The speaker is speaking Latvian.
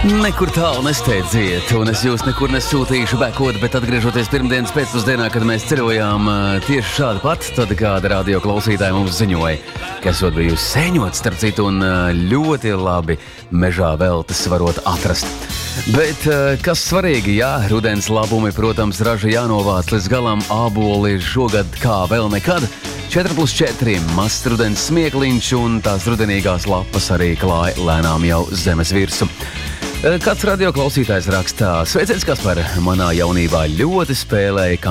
Nekur tālu nesteidziet, un es jūs nekur nesūtīšu bekot, bet atgriežoties pirmdienas pēcpusdienā, kad mēs ceļojām tieši šādi pat, tad kāda radio klausītāja mums ziņoja, ka esot bijusi sēņot, starp citu, un ļoti labi mežā veltes varot atrast. Bet kas svarīgi, jā, rudens labumi, protams, raža jānovāc līdz galam, āboli šogad kā vēl nekad. 4+4 mazs rudens smiekliņš un tās rudenīgās lapas arī klāja lēnām jau zemes virsu. Kāds radioklausītājs rakstā: Sveiciens, Kaspar, manā jaunībā ļoti spēlēja